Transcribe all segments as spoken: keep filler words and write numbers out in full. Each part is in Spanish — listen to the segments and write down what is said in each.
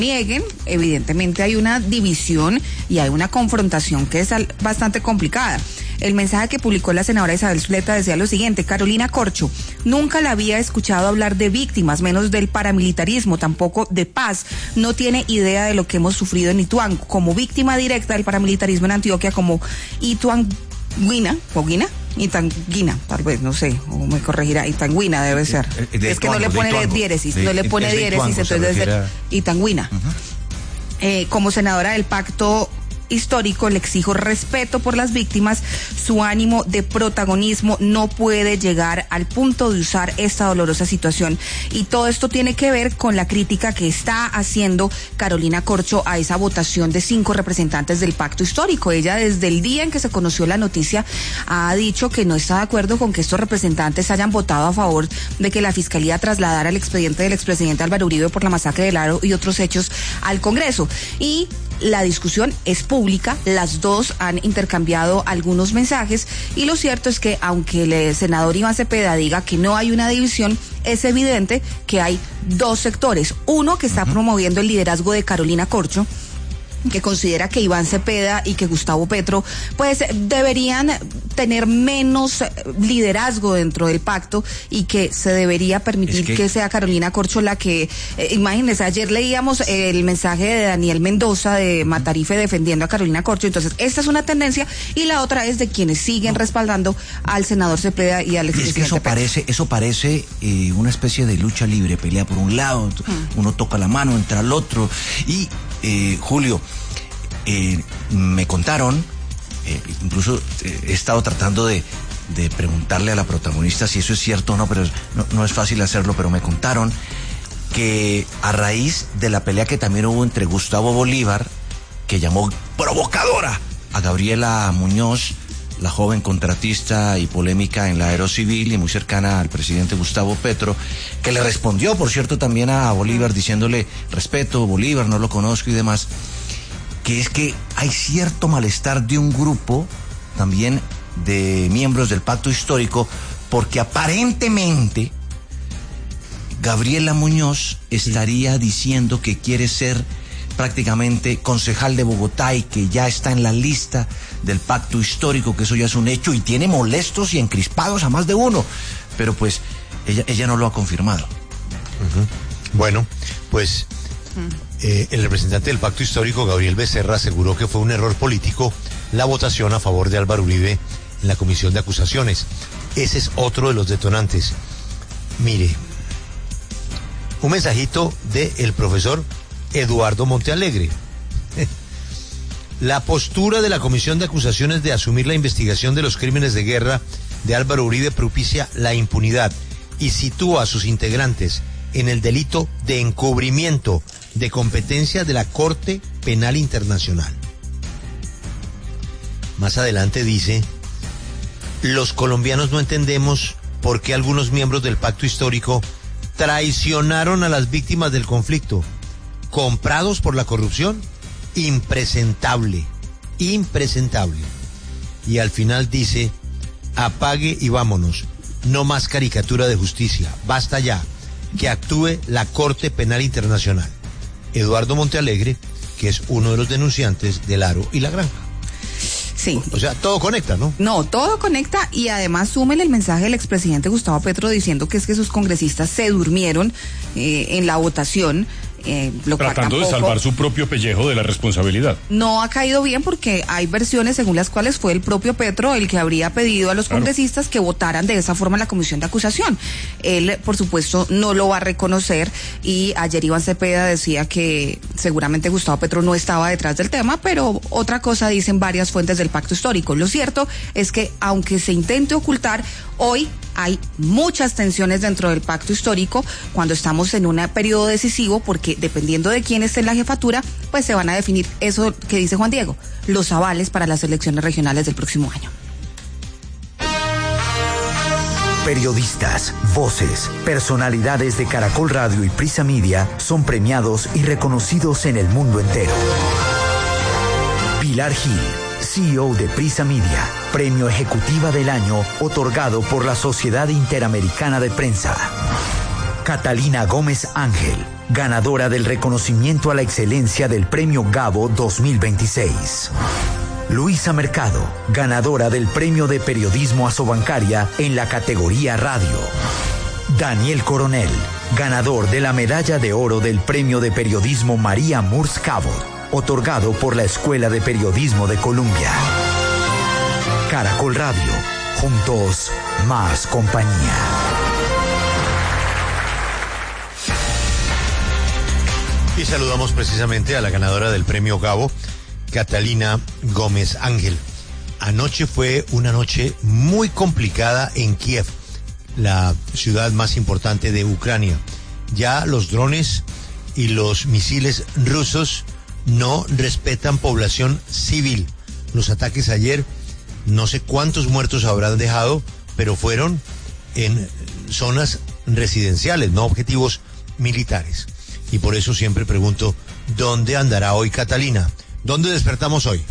nieguen, evidentemente hay una división y hay una confrontación que es bastante complicada. El mensaje que publicó la senadora Isabel Zuleta decía lo siguiente: Carolina Corcho, nunca la había escuchado hablar de víctimas, menos del paramilitarismo, tampoco de paz. No tiene idea de lo que hemos sufrido en Ituango. Como víctima directa del paramilitarismo en Antioquia, como Ituanguina, o Guina, Itanguina, tal vez, no sé, o me corregirá, Itanguina debe ser. De, de es que Ituango, no le pone de diéresis, de, no le pone diéresis, entonces debe ser Itanguina. Uh-huh. Eh, como senadora del Pacto Histórico, le exijo respeto por las víctimas. Su ánimo de protagonismo no puede llegar al punto de usar esta dolorosa situación. Y todo esto tiene que ver con la crítica que está haciendo Carolina Corcho a esa votación de cinco representantes del Pacto Histórico. Ella, desde el día en que se conoció la noticia, ha dicho que no está de acuerdo con que estos representantes hayan votado a favor de que la Fiscalía trasladara el expediente del expresidente Álvaro Uribe por la masacre del Aro y otros hechos al Congreso. Y la discusión es pública, las dos han intercambiado algunos mensajes y lo cierto es que aunque el senador Iván Cepeda diga que no hay una división, es evidente que hay dos sectores. Uno que está uh-huh. promoviendo el liderazgo de Carolina Corcho, que considera que Iván Cepeda y que Gustavo Petro pues deberían tener menos liderazgo dentro del pacto y que se debería permitir es que... que sea Carolina Corcho la que, eh, imagínense, ayer leíamos el mensaje de Daniel Mendoza de Matarife defendiendo a Carolina Corcho. Entonces esta es una tendencia y la otra es de quienes siguen no. respaldando al senador Cepeda y al expresidente. Es que eso Petro. parece, eso parece eh, una especie de lucha libre, pelea por un lado, hmm. uno toca la mano, entra al otro y Eh, Julio, eh, me contaron, eh, incluso eh, he estado tratando de, de preguntarle a la protagonista si eso es cierto o no, pero no, no es fácil hacerlo, pero me contaron que a raíz de la pelea que también hubo entre Gustavo Bolívar, que llamó provocadora a Gabriela Muñoz, la joven contratista y polémica en la Aerocivil y muy cercana al presidente Gustavo Petro, que le respondió, por cierto, también a Bolívar diciéndole respeto, Bolívar, no lo conozco y demás, que es que hay cierto malestar de un grupo también de miembros del Pacto Histórico, porque aparentemente Gabriela Muñoz estaría diciendo que quiere ser prácticamente concejal de Bogotá y que ya está en la lista del Pacto Histórico, que eso ya es un hecho y tiene molestos y encrispados a más de uno, pero pues ella, ella no lo ha confirmado. Uh-huh. Bueno, pues eh, el representante del Pacto Histórico, Gabriel Becerra, aseguró que fue un error político la votación a favor de Álvaro Uribe en la comisión de acusaciones. Ese es otro de los detonantes. Mire, un mensajito del profesor Eduardo Montealegre. La postura de la Comisión de Acusaciones de asumir la investigación de los crímenes de guerra de Álvaro Uribe propicia la impunidad y sitúa a sus integrantes en el delito de encubrimiento de competencia de la Corte Penal Internacional. Más adelante dice: los colombianos no entendemos por qué algunos miembros del Pacto Histórico traicionaron a las víctimas del conflicto, comprados por la corrupción. Impresentable, impresentable. Y al final dice: apague y vámonos, no más caricatura de justicia, basta ya, que actúe la Corte Penal Internacional. Eduardo Montealegre, que es uno de los denunciantes del Aro y la Granja. Sí. O sea, todo conecta, ¿no? No, todo conecta y además súmele el mensaje del expresidente Gustavo Petro diciendo que es que sus congresistas se durmieron eh, en la votación. Eh, lo Tratando de salvar su propio pellejo de la responsabilidad. No ha caído bien porque hay versiones según las cuales fue el propio Petro el que habría pedido a los claro. congresistas que votaran de esa forma en la comisión de acusación. Él, por supuesto, no lo va a reconocer y ayer Iván Cepeda decía que seguramente Gustavo Petro no estaba detrás del tema, pero otra cosa dicen varias fuentes del Pacto Histórico. Lo cierto es que aunque se intente ocultar, hoy hay muchas tensiones dentro del Pacto Histórico cuando estamos en un periodo decisivo, porque dependiendo de quién esté en la jefatura, pues se van a definir eso que dice Juan Diego, los avales para las elecciones regionales del próximo año. Periodistas, voces, personalidades de Caracol Radio y Prisa Media son premiados y reconocidos en el mundo entero. Pilar Gil, C E O de Prisa Media, Premio Ejecutiva del Año otorgado por la Sociedad Interamericana de Prensa. Catalina Gómez Ángel, ganadora del reconocimiento a la excelencia del Premio Gabo dos mil veintiséis. Luisa Mercado, ganadora del Premio de Periodismo Asobancaria en la categoría Radio. Daniel Coronel, ganador de la Medalla de Oro del Premio de Periodismo María Murs Cabot, otorgado por la Escuela de Periodismo de Columbia. Caracol Radio, juntos, más compañía. Y saludamos precisamente a la ganadora del Premio Gabo, Catalina Gómez Ángel. Anoche fue una noche muy complicada en Kiev, la ciudad más importante de Ucrania. Ya los drones y los misiles rusos no respetan población civil. Los ataques ayer, no sé cuántos muertos habrán dejado, pero fueron en zonas residenciales, no objetivos militares. Y por eso siempre pregunto, ¿dónde andará hoy Catalina? ¿Dónde despertamos hoy?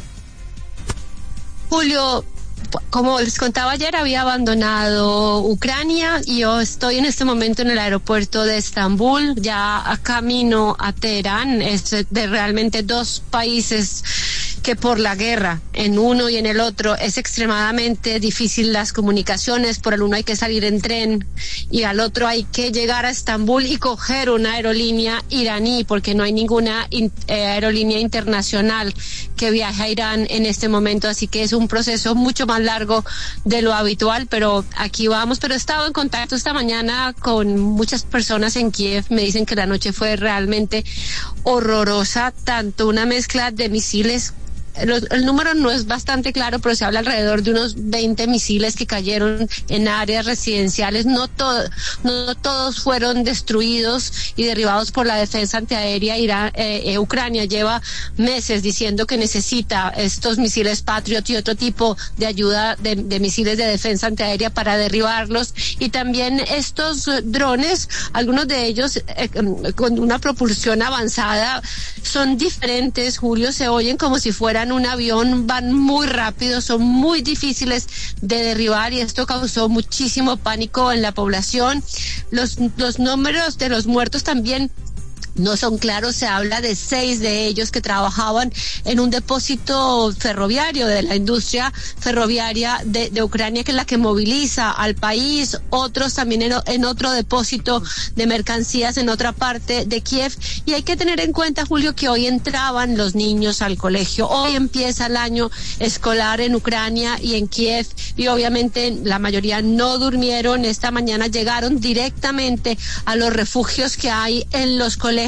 Julio, como les contaba ayer, había abandonado Ucrania y yo estoy en este momento en el aeropuerto de Estambul, ya a camino a Teherán. Es de realmente dos países que por la guerra en uno y en el otro es extremadamente difícil las comunicaciones. Por el uno hay que salir en tren y al otro hay que llegar a Estambul y coger una aerolínea iraní, porque no hay ninguna in, eh, aerolínea internacional que viaje a Irán en este momento, así que es un proceso mucho más largo de lo habitual, pero aquí vamos. Pero he estado en contacto esta mañana con muchas personas en Kiev, me dicen que la noche fue realmente horrorosa, tanto una mezcla de misiles. El número no es bastante claro, pero se habla alrededor de unos veinte misiles que cayeron en áreas residenciales. No, todo, no todos fueron destruidos y derribados por la defensa antiaérea. Irán, eh, eh, Ucrania lleva meses diciendo que necesita estos misiles Patriot y otro tipo de ayuda de, de misiles de defensa antiaérea para derribarlos. Y también estos drones, algunos de ellos eh, con una propulsión avanzada, son diferentes, Julio, se oyen como si fueran un avión, van muy rápido, son muy difíciles de derribar y esto causó muchísimo pánico en la población. Los, los números de los muertos también no son claros, se habla de seis de ellos que trabajaban en un depósito ferroviario de la industria ferroviaria de, de Ucrania, que es la que moviliza al país, otros también en, en otro depósito de mercancías en otra parte de Kiev. Y hay que tener en cuenta, Julio, que hoy entraban los niños al colegio, hoy empieza el año escolar en Ucrania y en Kiev, y obviamente la mayoría no durmieron, esta mañana llegaron directamente a los refugios que hay en los colegios.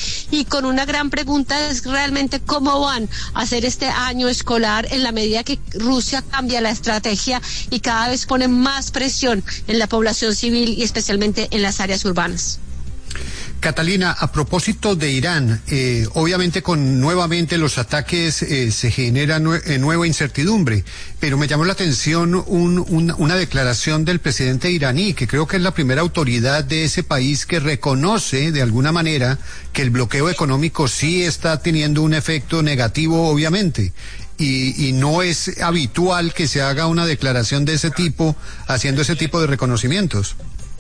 Y con una gran pregunta es realmente cómo van a hacer este año escolar en la medida que Rusia cambia la estrategia y cada vez pone más presión en la población civil y especialmente en las áreas urbanas. Catalina, a propósito de Irán, eh, obviamente con nuevamente los ataques eh, se genera nue eh, nueva incertidumbre, pero me llamó la atención un, un, una declaración del presidente iraní, que creo que es la primera autoridad de ese país que reconoce de alguna manera que el bloqueo económico sí está teniendo un efecto negativo, obviamente. Y, y no es habitual que se haga una declaración de ese tipo, haciendo ese tipo de reconocimientos.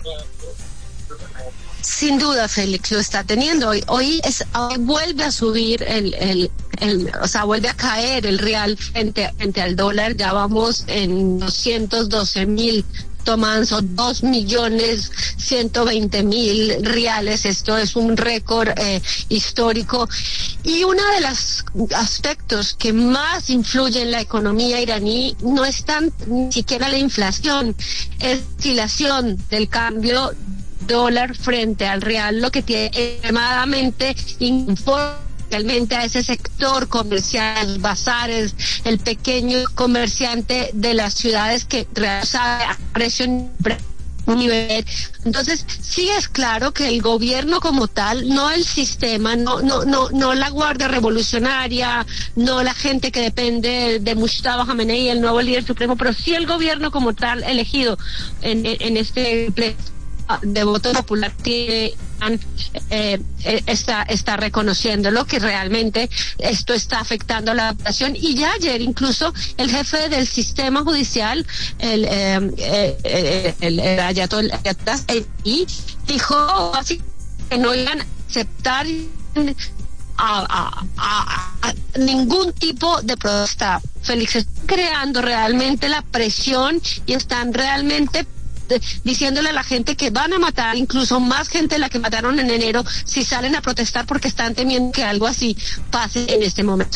Sin duda, Félix, lo está teniendo. Hoy, hoy, es, hoy vuelve a subir el, el, el, o sea, vuelve a caer el real frente, frente al dólar. Ya vamos en doscientos doce mil toman, son dos millones ciento veinte mil reales. Esto es un récord eh, histórico. Y uno de los aspectos que más influye en la economía iraní no es tan ni siquiera la inflación, es la oscilación del cambio dólar frente al real, lo que tiene extremadamente realmente a ese sector comercial, los bazares, el pequeño comerciante de las ciudades que sabe a precio nivel. Entonces sí es claro que el gobierno como tal, no el sistema, no no no no la Guardia Revolucionaria, no la gente que depende de Mustafa Khamenei, el nuevo líder supremo, pero sí el gobierno como tal elegido en, en, en este pleno de voto popular tiene, eh, está, está reconociendo lo que realmente esto está afectando a la población. Y ya ayer incluso el jefe del sistema judicial, el eh, eh, el, el ayatollah, y dijo así que no iban aceptar a, a, a, a ningún tipo de protesta. Félix, están creando realmente la presión y están realmente diciéndole a la gente que van a matar incluso más gente de la que mataron en enero si salen a protestar, porque están temiendo que algo así pase en este momento.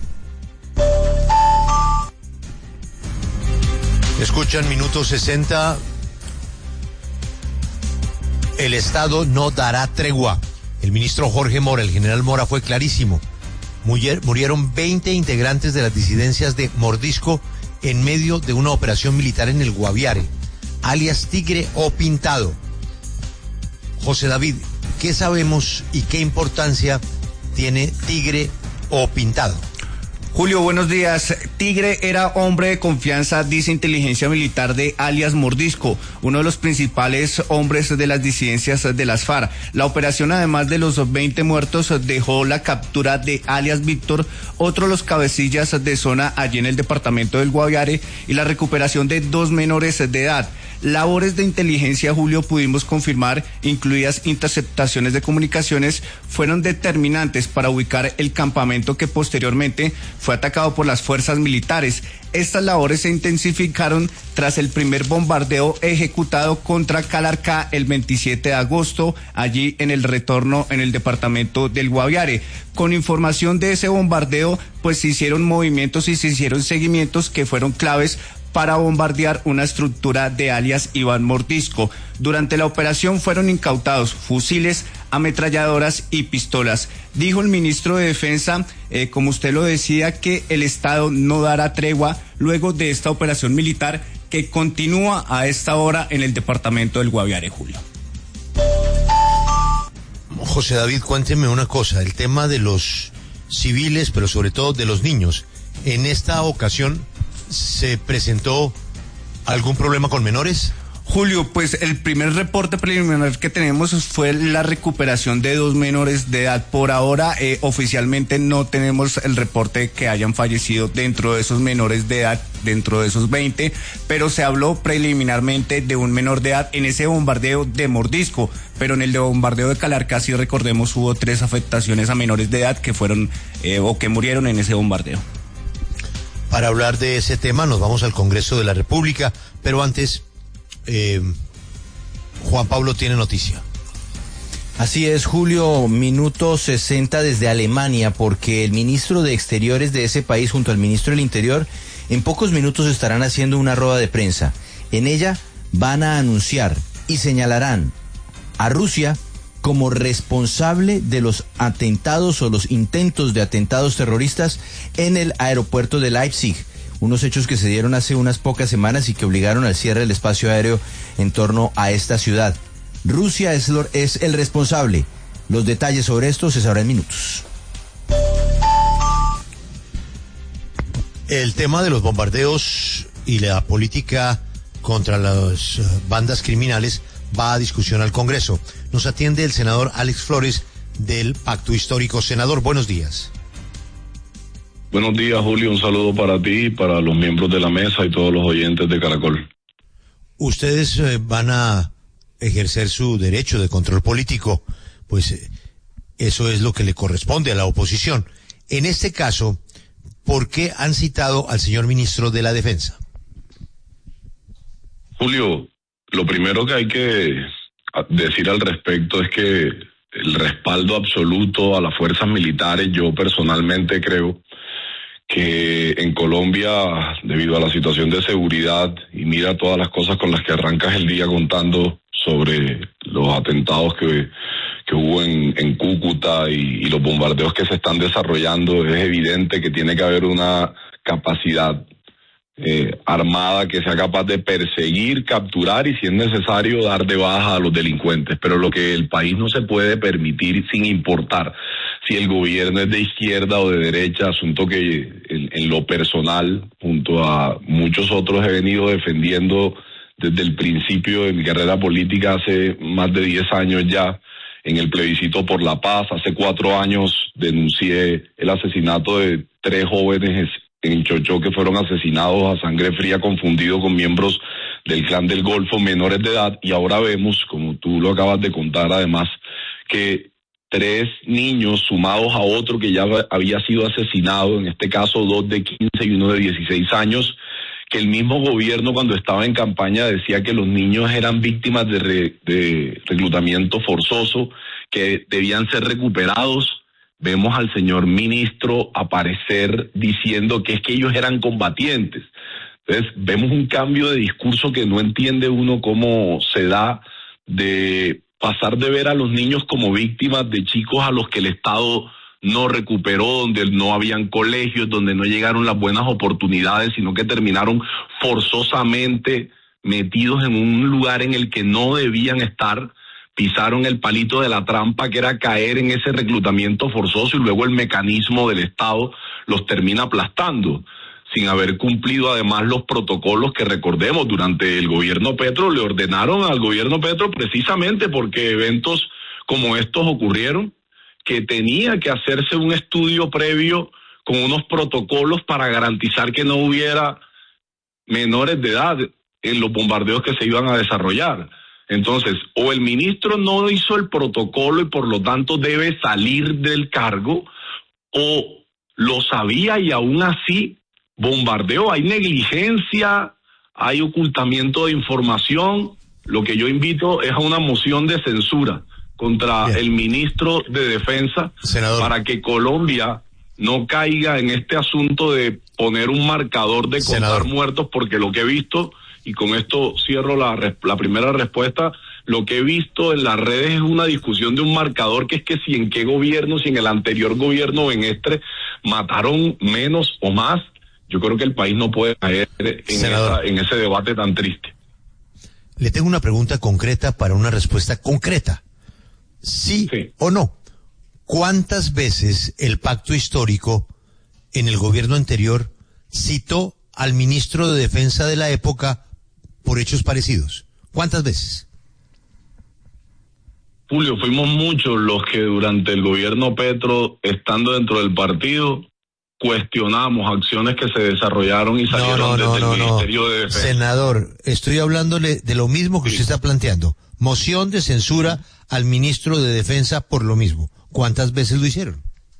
Escuchan Minuto sesenta. El Estado no dará tregua. El ministro Jorge Mora, el general Mora, fue clarísimo. Murieron veinte integrantes de las disidencias de Mordisco en medio de una operación militar en el Guaviare, alias Tigre o Pintado. José David, ¿qué sabemos y qué importancia tiene Tigre o Pintado? Julio, buenos días. Tigre era hombre de confianza, dice inteligencia militar, de alias Mordisco, uno de los principales hombres de las disidencias de las FARC. La operación, además de los veinte muertos, dejó la captura de alias Víctor, otro de los cabecillas de zona allí en el departamento del Guaviare, y la recuperación de dos menores de edad. Labores de inteligencia, Julio, pudimos confirmar, incluidas interceptaciones de comunicaciones, fueron determinantes para ubicar el campamento que posteriormente fue atacado por las fuerzas militares. Estas labores se intensificaron tras el primer bombardeo ejecutado contra Calarcá el veintisiete de agosto, allí en el retorno en el departamento del Guaviare. Con información de ese bombardeo, pues se hicieron movimientos y se hicieron seguimientos que fueron claves para bombardear una estructura de alias Iván Mordisco. Durante la operación fueron incautados fusiles, ametralladoras y pistolas. Dijo el ministro de Defensa, eh, como usted lo decía, que el Estado no dará tregua luego de esta operación militar que continúa a esta hora en el departamento del Guaviare, Julio. José David, cuénteme una cosa, el tema de los civiles, pero sobre todo de los niños. En esta ocasión, ¿se presentó algún problema con menores? Julio, pues el primer reporte preliminar que tenemos fue la recuperación de dos menores de edad. Por ahora, eh, oficialmente no tenemos el reporte que hayan fallecido dentro de esos menores de edad, dentro de esos veinte, pero se habló preliminarmente de un menor de edad en ese bombardeo de Mordisco, pero en el de bombardeo de Calarcá, sí recordemos, hubo tres afectaciones a menores de edad que fueron eh, o que murieron en ese bombardeo. Para hablar de ese tema nos vamos al Congreso de la República, pero antes, eh, Juan Pablo tiene noticia. Así es, Julio, minuto sesenta desde Alemania, porque el ministro de Exteriores de ese país junto al ministro del Interior en pocos minutos estarán haciendo una rueda de prensa. En ella van a anunciar y señalarán a Rusia como responsable de los atentados o los intentos de atentados terroristas en el aeropuerto de Leipzig, unos hechos que se dieron hace unas pocas semanas y que obligaron al cierre del espacio aéreo en torno a esta ciudad. Rusia es, lo, es el responsable. Los detalles sobre esto se sabrán en minutos. El tema de los bombardeos y la política contra las bandas criminales va a discusión al Congreso. Nos atiende el senador Alex Flores del Pacto Histórico. Senador, buenos días. Buenos días, Julio. Un saludo para ti, para los miembros de la mesa y todos los oyentes de Caracol. Ustedes eh, van a ejercer su derecho de control político, pues eh, eso es lo que le corresponde a la oposición. En este caso, ¿por qué han citado al señor ministro de la Defensa? Julio, lo primero que hay que decir al respecto es que el respaldo absoluto a las fuerzas militares, yo personalmente creo que en Colombia, debido a la situación de seguridad, y mira todas las cosas con las que arrancas el día contando sobre los atentados que, que hubo en, en Cúcuta y, y los bombardeos que se están desarrollando, es evidente que tiene que haber una capacidad Eh, armada que sea capaz de perseguir, capturar y, si es necesario, dar de baja a los delincuentes. Pero lo que el país no se puede permitir, sin importar si el gobierno es de izquierda o de derecha, asunto que en, en lo personal, junto a muchos otros, he venido defendiendo desde el principio de mi carrera política, hace más de diez años ya, en el plebiscito por la paz. Hace cuatro años denuncié el asesinato de tres jóvenes en Chochó que fueron asesinados a sangre fría, confundidos con miembros del Clan del Golfo, menores de edad, y ahora vemos, como tú lo acabas de contar además, que tres niños sumados a otro que ya había sido asesinado, en este caso dos de quince y uno de dieciséis años, que el mismo gobierno cuando estaba en campaña decía que los niños eran víctimas de, re, de reclutamiento forzoso, que debían ser recuperados. Vemos al señor ministro aparecer diciendo que es que ellos eran combatientes. Entonces vemos un cambio de discurso que no entiende uno cómo se da, de pasar de ver a los niños como víctimas de chicos a los que el Estado no recuperó, donde no habían colegios, donde no llegaron las buenas oportunidades, sino que terminaron forzosamente metidos en un lugar en el que no debían estar, pisaron el palito de la trampa que era caer en ese reclutamiento forzoso y luego el mecanismo del Estado los termina aplastando, sin haber cumplido además los protocolos que recordemos durante el gobierno Petro. Le ordenaron al gobierno Petro precisamente porque eventos como estos ocurrieron, que tenía que hacerse un estudio previo con unos protocolos para garantizar que no hubiera menores de edad en los bombardeos que se iban a desarrollar. Entonces, o el ministro no hizo el protocolo y por lo tanto debe salir del cargo, o lo sabía y aún así bombardeó. Hay negligencia, hay ocultamiento de información. Lo que yo invito es a una moción de censura contra Bien. el ministro de Defensa, Senador, para que Colombia no caiga en este asunto de poner un marcador de contar Senador. muertos, porque lo que he visto, y con esto cierro la, la primera respuesta, lo que he visto en las redes es una discusión de un marcador que es que si en qué gobierno, si en el anterior gobierno o en este mataron menos o más. Yo creo que el país no puede caer en, esa, en ese debate tan triste. Le tengo una pregunta concreta para una respuesta concreta. ¿Sí, sí o no? ¿Cuántas veces el pacto histórico en el gobierno anterior citó al ministro de Defensa de la época por hechos parecidos? ¿Cuántas veces? Julio, fuimos muchos los que durante el gobierno Petro, estando dentro del partido, cuestionamos acciones que se desarrollaron y salieron no, no, desde no, el no, Ministerio no. de Defensa. Senador, estoy hablándole de lo mismo que sí. usted está planteando. Moción de censura al ministro de Defensa por lo mismo. ¿Cuántas veces lo hicieron?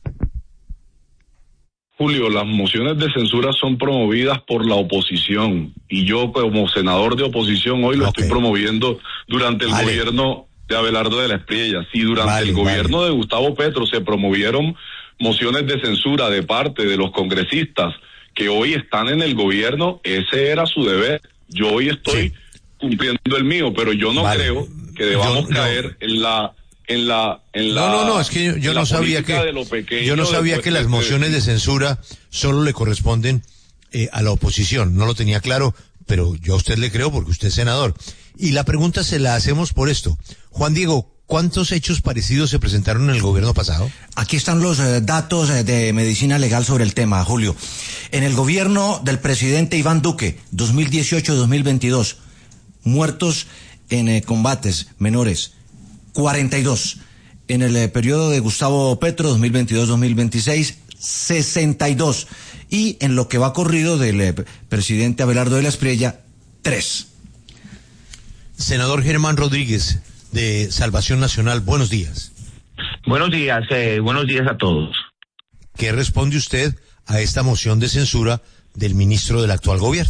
Julio, las mociones de censura son promovidas por la oposición y yo como senador de oposición hoy lo okay. estoy promoviendo durante el vale. gobierno de Abelardo de la Espriella. Si durante vale, el gobierno vale. de Gustavo Petro se promovieron mociones de censura de parte de los congresistas que hoy están en el gobierno, ese era su deber. Yo hoy estoy sí. cumpliendo el mío, pero yo no vale. creo que debamos yo, caer no. en la en la en la No, no, no, es que yo, yo no sabía que yo no sabía que las mociones de censura solo le corresponden eh, a la oposición, no lo tenía claro, pero yo a usted le creo porque usted es senador. Y la pregunta se la hacemos por esto. Juan Diego, ¿cuántos hechos parecidos se presentaron en el gobierno pasado? Aquí están los eh, datos eh, de medicina legal sobre el tema, Julio. En el gobierno del presidente Iván Duque, dos mil dieciocho a dos mil veintidós, muertos en eh, combates menores, cuarenta y dos. En el eh, periodo de Gustavo Petro, dos mil veintidós a dos mil veintiséis, sesenta y dos. Y en lo que va corrido del eh, presidente Abelardo de la Espriella, tres. Senador Germán Rodríguez, de Salvación Nacional, buenos días. Buenos días, eh, buenos días a todos. ¿Qué responde usted a esta moción de censura del ministro del actual gobierno?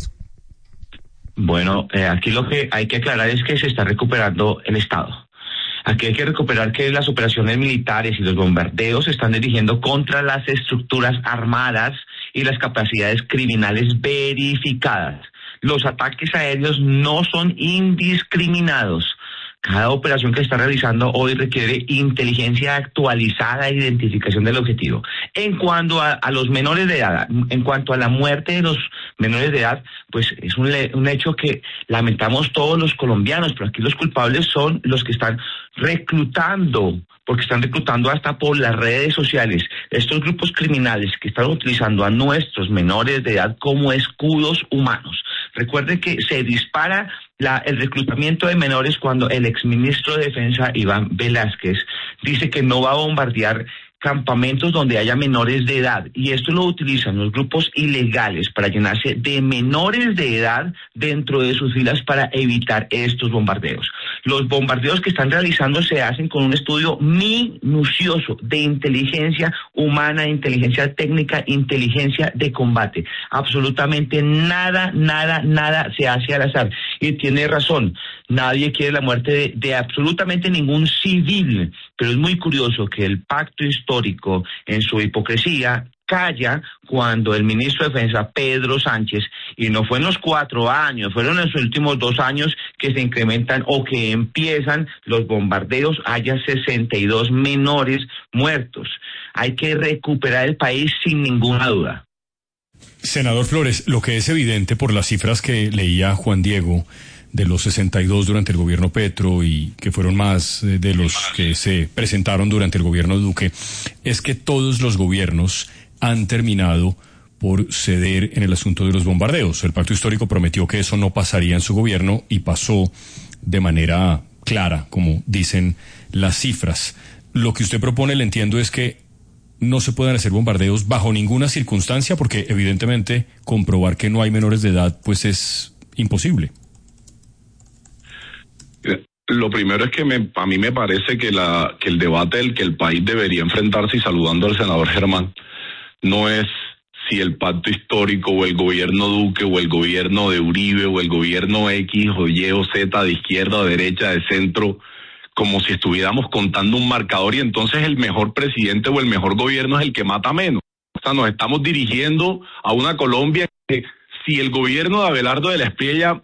Bueno, eh, aquí lo que hay que aclarar es que se está recuperando el Estado. Aquí hay que recuperar que las operaciones militares y los bombardeos se están dirigiendo contra las estructuras armadas y las capacidades criminales verificadas. Los ataques aéreos no son indiscriminados. Cada operación que se está realizando hoy requiere inteligencia actualizada e identificación del objetivo. En cuanto a, a los menores de edad, en cuanto a la muerte de los menores de edad, pues es un, un hecho que lamentamos todos los colombianos, pero aquí los culpables son los que están reclutando, porque están reclutando hasta por las redes sociales. Estos grupos criminales que están utilizando a nuestros menores de edad como escudos humanos. Recuerden que se dispara la, el reclutamiento de menores cuando el exministro de Defensa, Iván Velázquez, dice que no va a bombardear campamentos donde haya menores de edad, y esto lo utilizan los grupos ilegales para llenarse de menores de edad dentro de sus filas para evitar estos bombardeos. Los bombardeos que están realizando se hacen con un estudio minucioso de inteligencia humana, inteligencia técnica, inteligencia de combate. Absolutamente nada, nada, nada se hace al azar. Y tiene razón, nadie quiere la muerte de, de absolutamente ningún civil, pero es muy curioso que el pacto histórico, en su hipocresía, calla cuando el ministro de Defensa, Pedro Sánchez, y no fue en los cuatro años, fueron en los últimos dos años que se incrementan o que empiezan los bombardeos, haya sesenta y dos menores muertos. Hay que recuperar el país sin ninguna duda. Senador Flores, lo que es evidente por las cifras que leía Juan Diego, de los sesenta y dos durante el gobierno Petro y que fueron más de los que se presentaron durante el gobierno Duque, es que todos los gobiernos han terminado por ceder en el asunto de los bombardeos. El pacto histórico prometió que eso no pasaría en su gobierno y pasó de manera clara, como dicen las cifras. Lo que usted propone, le entiendo, es que no se puedan hacer bombardeos bajo ninguna circunstancia, porque evidentemente comprobar que no hay menores de edad pues es imposible. Lo primero es que me, a mí me parece que, la, que el debate del que el país debería enfrentarse, y saludando al senador Germán, no es si el pacto histórico o el gobierno Duque o el gobierno de Uribe o el gobierno X o Y o Z, de izquierda o derecha, de centro, como si estuviéramos contando un marcador y entonces el mejor presidente o el mejor gobierno es el que mata menos. O sea, nos estamos dirigiendo a una Colombia que, si el gobierno de Abelardo de la Espriella,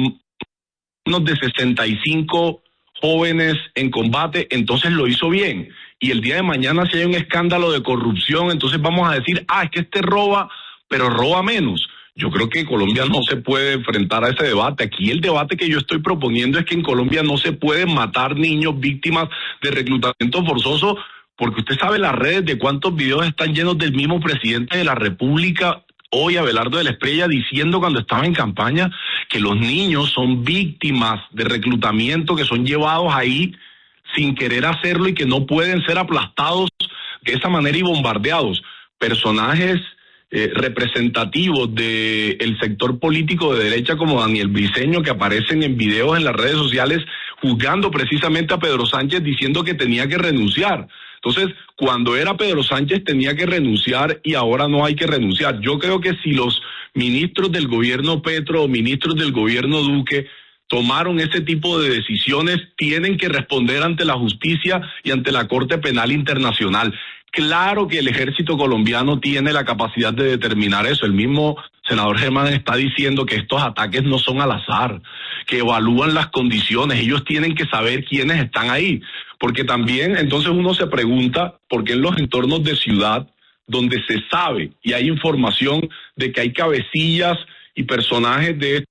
unos de sesenta y cinco jóvenes en combate, entonces lo hizo bien. Y el día de mañana, si hay un escándalo de corrupción, entonces vamos a decir, ah, es que este roba, pero roba menos. Yo creo que Colombia no se puede enfrentar a ese debate. Aquí el debate que yo estoy proponiendo es que en Colombia no se pueden matar niños víctimas de reclutamiento forzoso, porque usted sabe las redes de cuántos videos están llenos del mismo presidente de la República, hoy Abelardo de la Espriella, diciendo cuando estaba en campaña que los niños son víctimas de reclutamiento, que son llevados ahí sin querer hacerlo y que no pueden ser aplastados de esa manera y bombardeados. Personajes eh, representativos del sector político de derecha como Daniel Briceño, que aparecen en videos en las redes sociales juzgando precisamente a Pedro Sánchez, diciendo que tenía que renunciar. Entonces, cuando era Pedro Sánchez tenía que renunciar y ahora no hay que renunciar. Yo creo que si los ministros del gobierno Petro o ministros del gobierno Duque tomaron ese tipo de decisiones, tienen que responder ante la justicia y ante la Corte Penal Internacional. Claro que el ejército colombiano tiene la capacidad de determinar eso. El mismo senador Germán está diciendo que estos ataques no son al azar, que evalúan las condiciones. Ellos tienen que saber quiénes están ahí. Porque también entonces uno se pregunta por qué en los entornos de ciudad, donde se sabe y hay información de que hay cabecillas y personajes de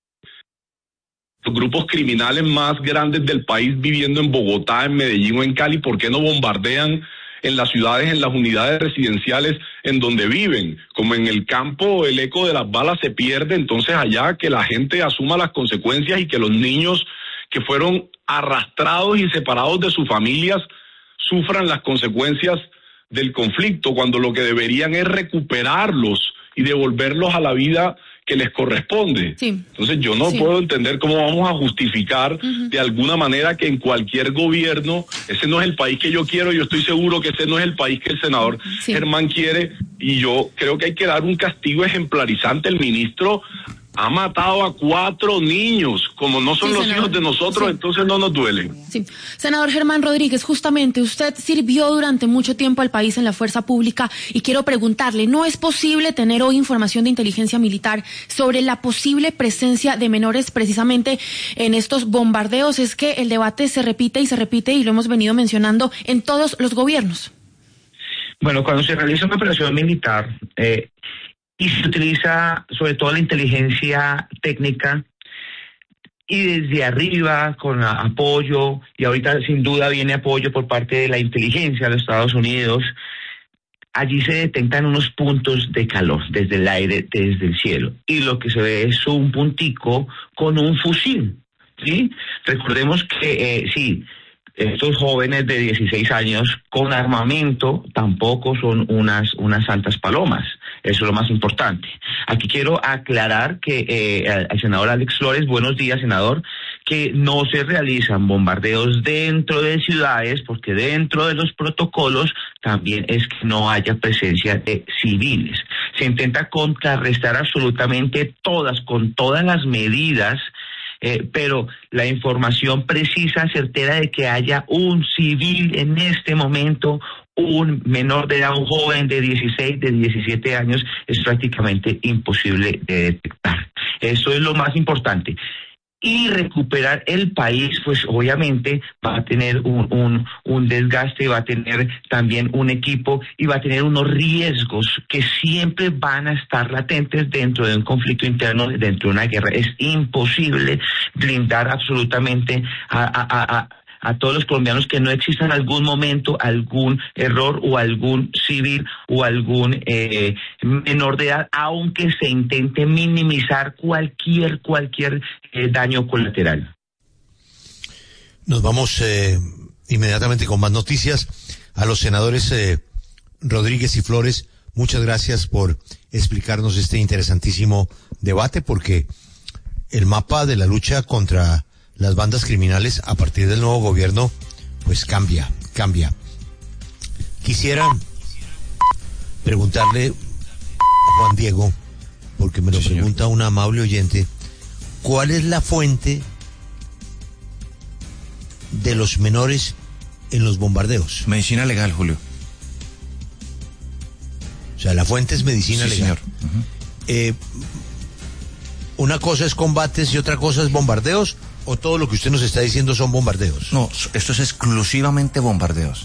los grupos criminales más grandes del país viviendo en Bogotá, en Medellín o en Cali, ¿por qué no bombardean en las ciudades, en las unidades residenciales en donde viven? Como en el campo el eco de las balas se pierde, entonces allá que la gente asuma las consecuencias y que los niños que fueron arrastrados y separados de sus familias sufran las consecuencias del conflicto, cuando lo que deberían es recuperarlos y devolverlos a la vida que les corresponde. Sí. Entonces yo no sí. puedo entender cómo vamos a justificar uh-huh. de alguna manera que en cualquier gobierno, ese no es el país que yo quiero, yo estoy seguro que ese no es el país que el senador sí. Germán quiere, y yo creo que hay que dar un castigo ejemplarizante. El ministro ha matado a cuatro niños, como no son sí, los senador. hijos de nosotros, sí. entonces no nos duele. Sí. Senador Germán Rodríguez, justamente usted sirvió durante mucho tiempo al país en la fuerza pública y quiero preguntarle, ¿no es posible tener hoy información de inteligencia militar sobre la posible presencia de menores precisamente en estos bombardeos? Es que el debate se repite y se repite y lo hemos venido mencionando en todos los gobiernos. Bueno, cuando se realiza una operación militar, eh, y se utiliza sobre todo la inteligencia técnica y desde arriba con apoyo, y ahorita sin duda viene apoyo por parte de la inteligencia de los Estados Unidos. Allí se detectan unos puntos de calor desde el aire, desde el cielo, y lo que se ve es un puntico con un fusil, ¿sí? Recordemos que eh, sí, estos jóvenes de dieciséis años con armamento tampoco son unas, unas santas palomas. Eso es lo más importante. Aquí quiero aclarar que eh, al senador Alex Flores, buenos días, senador, que no se realizan bombardeos dentro de ciudades, porque dentro de los protocolos también es que no haya presencia de civiles. Se intenta contrarrestar absolutamente todas, con todas las medidas, eh, pero la información precisa, certera de que haya un civil en este momento, un menor de edad, un joven de dieciséis, de diecisiete años, es prácticamente imposible de detectar. Eso es lo más importante. Y recuperar el país, pues obviamente va a tener un, un, un desgaste, va a tener también un equipo y va a tener unos riesgos que siempre van a estar latentes dentro de un conflicto interno, dentro de una guerra. Es imposible blindar absolutamente a, a, a a todos los colombianos que no exista en algún momento algún error o algún civil o algún eh, menor de edad, aunque se intente minimizar cualquier, cualquier eh, daño colateral. Nos vamos eh, inmediatamente con más noticias. A los senadores eh, Rodríguez y Flores, muchas gracias por explicarnos este interesantísimo debate, porque el mapa de la lucha contra las bandas criminales a partir del nuevo gobierno pues cambia, cambia. Quisiera preguntarle a Juan Diego, porque me lo sí, pregunta un amable oyente, ¿cuál es la fuente de los menores en los bombardeos? Medicina legal, Julio. O sea, la fuente es medicina sí, legal. Señor. Uh-huh. Eh, ¿una cosa es combates y otra cosa es bombardeos? ¿O todo lo que usted nos está diciendo son bombardeos? No, esto es exclusivamente bombardeos.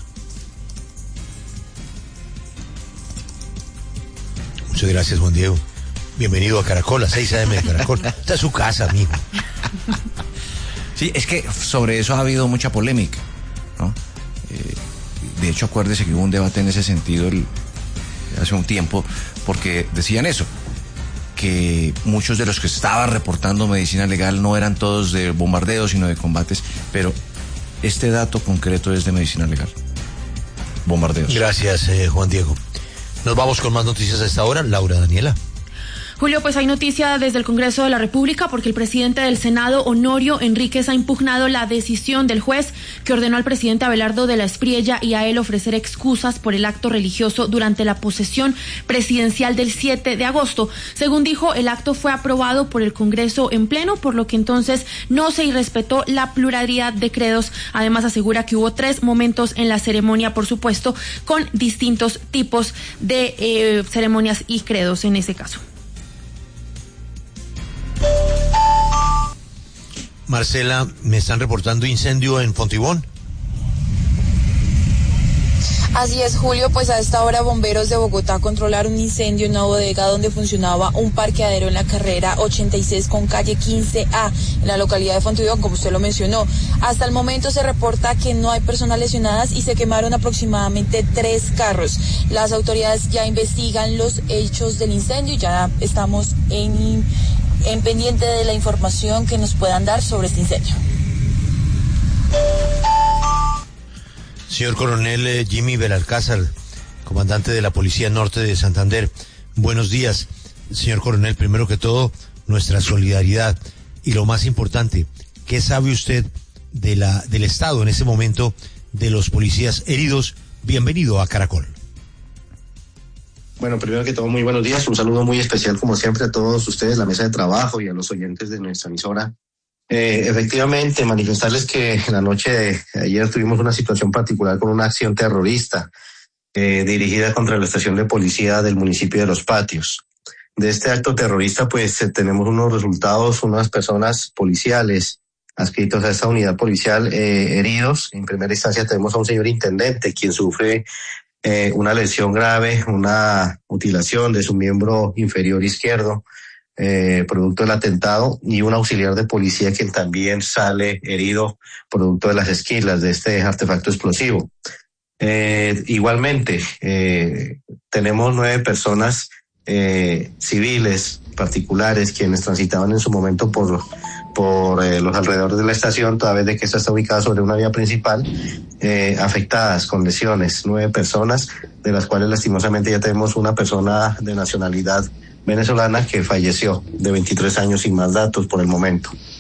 Muchas gracias, Juan Diego. Bienvenido a Caracol, a seis a eme de Caracol. Esta es su casa, amigo. Sí, es que sobre eso ha habido mucha polémica, ¿no? Eh, de hecho, acuérdese que hubo un debate en ese sentido el, hace un tiempo, porque decían eso, que muchos de los que estaban reportando medicina legal no eran todos de bombardeos, sino de combates, pero este dato concreto es de medicina legal. Bombardeos. Gracias, eh, Juan Diego. Nos vamos con más noticias a esta hora. Laura Daniela. Julio, pues hay noticia desde el Congreso de la República porque el presidente del Senado, Honorio Enríquez, ha impugnado la decisión del juez que ordenó al presidente Abelardo de la Espriella y a él ofrecer excusas por el acto religioso durante la posesión presidencial del siete de agosto. Según dijo, el acto fue aprobado por el Congreso en pleno, por lo que entonces no se irrespetó la pluralidad de credos. Además, asegura que hubo tres momentos en la ceremonia, por supuesto, con distintos tipos de eh, ceremonias y credos en ese caso. Marcela, me están reportando incendio en Fontibón. Así es, Julio, pues a esta hora bomberos de Bogotá controlaron un incendio en una bodega donde funcionaba un parqueadero en la carrera ochenta y seis con calle quince A, en la localidad de Fontibón, como usted lo mencionó. Hasta el momento se reporta que no hay personas lesionadas y se quemaron aproximadamente tres carros. Las autoridades ya investigan los hechos del incendio y ya estamos en, en pendiente de la información que nos puedan dar sobre este incendio. Señor Coronel eh, Jimmy Belalcázar, comandante de la Policía Norte de Santander, buenos días. Señor Coronel, primero que todo, nuestra solidaridad y lo más importante, ¿qué sabe usted de la del estado en ese momento de los policías heridos? Bienvenido a Caracol. Bueno, primero que todo, muy buenos días. Un saludo muy especial, como siempre, a todos ustedes, la mesa de trabajo y a los oyentes de nuestra emisora. Eh, efectivamente, manifestarles que en la noche de ayer tuvimos una situación particular con una acción terrorista eh, dirigida contra la estación de policía del municipio de Los Patios. De este acto terrorista, pues eh, tenemos unos resultados, unas personas policiales adscritos a esta unidad policial eh, heridos. En primera instancia tenemos a un señor intendente quien sufre eh, una lesión grave, una mutilación de su miembro inferior izquierdo, Eh, producto del atentado, y un auxiliar de policía quien también sale herido producto de las esquilas de este artefacto explosivo. Eh, igualmente, eh, tenemos nueve personas eh, civiles particulares quienes transitaban en su momento por por eh, los alrededores de la estación, toda vez de que esta está ubicada sobre una vía principal, eh, afectadas con lesiones, nueve personas, de las cuales lastimosamente ya tenemos una persona de nacionalidad venezolana que falleció, de veintitrés años, sin más datos por el momento.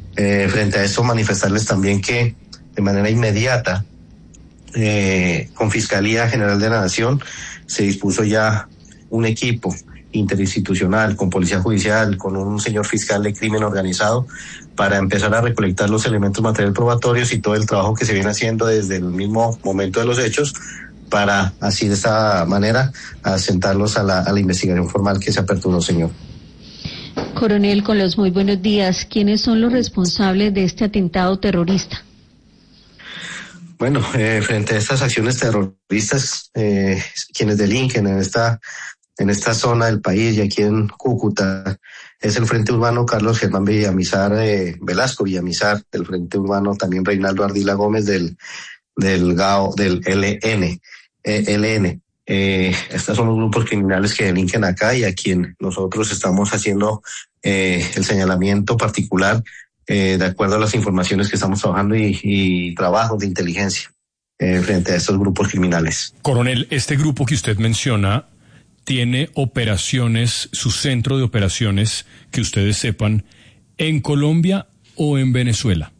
Eh, frente a esto, manifestarles también que de manera inmediata, eh, con Fiscalía General de la Nación, se dispuso ya un equipo interinstitucional, con Policía Judicial, con un señor fiscal de crimen organizado, para empezar a recolectar los elementos materiales probatorios y todo el trabajo que se viene haciendo desde el mismo momento de los hechos, para así de esta manera asentarlos a la, a la investigación formal que se aperturó, señor. Coronel, con los muy buenos días, ¿quiénes son los responsables de este atentado terrorista? Bueno, eh, frente a estas acciones terroristas, eh, quienes delinquen en esta en esta zona del país y aquí en Cúcuta es el Frente Urbano Carlos Germán Villamizar eh, Velasco Villamizar, del Frente Urbano también Reinaldo Ardila Gómez del del G A O, del L N. Eh, L N. Eh, estos son los grupos criminales que delinquen acá y a quien nosotros estamos haciendo eh, el señalamiento particular eh, de acuerdo a las informaciones que estamos trabajando y, y trabajos de inteligencia eh, frente a estos grupos criminales. Coronel, este grupo que usted menciona tiene operaciones, su centro de operaciones, que ustedes sepan, en Colombia o en Venezuela.